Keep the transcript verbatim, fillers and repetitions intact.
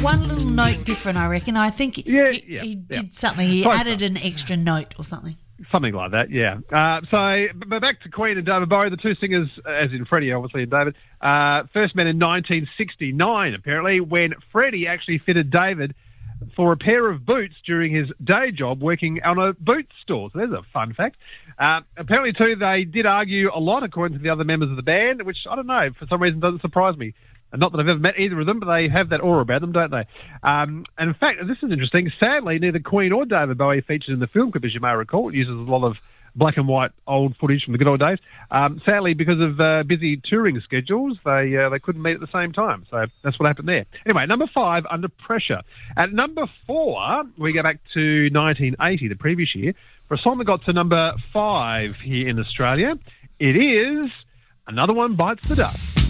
one little note different, I reckon. I think Yeah, he, yeah, he yeah. did something. He Close added enough. an extra note or something. Something like that, yeah. Uh, so, but back to Queen and David Bowie, the two singers, as in Freddie, obviously, and David, uh, first met in nineteen sixty-nine, apparently, when Freddie actually fitted David for a pair of boots during his day job working on a boot store. So there's a fun fact. Uh, apparently, too, they did argue a lot, according to the other members of the band, which, I don't know, for some reason doesn't surprise me. And not that I've ever met either of them, but they have that aura about them, don't they? Um, and in fact, this is interesting. Sadly, neither Queen or David Bowie featured in the film clip, as you may recall. It uses a lot of black and white old footage from the good old days. Um, sadly, because of uh, busy touring schedules, they uh, they couldn't meet at the same time. So that's what happened there. Anyway, number five, Under Pressure. At number four, we go back to nineteen eighty, the previous year, for a song that got to number five here in Australia. It is Another One Bites the Dust.